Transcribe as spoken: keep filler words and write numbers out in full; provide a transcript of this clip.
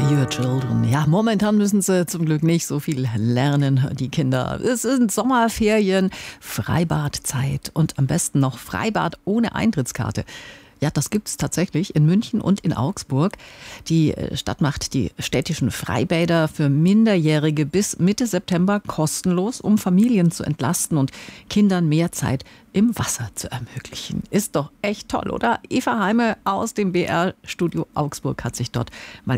Your Children. Ja, momentan müssen sie zum Glück nicht so viel lernen, die Kinder. Es sind Sommerferien, Freibadzeit und am besten noch Freibad ohne Eintrittskarte. Ja, das gibt es tatsächlich in München und in Augsburg. Die Stadt macht die städtischen Freibäder für Minderjährige bis Mitte September kostenlos, um Familien zu entlasten und Kindern mehr Zeit im Wasser zu ermöglichen. Ist doch echt toll, oder? Eva Heime aus dem B R-Studio Augsburg hat sich dort mal